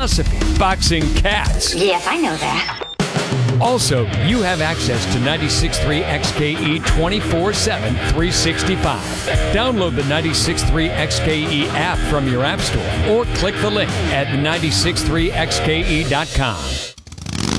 philosophy, boxing cats. Yes, I know that. Also, you have access to 96.3 XKE 24/7, 365. Download the 96.3 XKE app from your app store or click the link at 96.3xke.com.